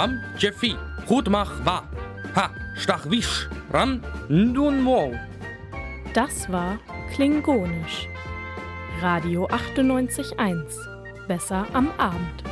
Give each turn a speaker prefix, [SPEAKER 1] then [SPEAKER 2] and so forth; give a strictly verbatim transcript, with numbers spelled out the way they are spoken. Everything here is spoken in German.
[SPEAKER 1] Wam, Jeffy, gut mach, wa. Ha, stach wisch, ran, ndun mo.
[SPEAKER 2] Das war Klingonisch. Radio achtundneunzig Komma eins. Besser am Abend.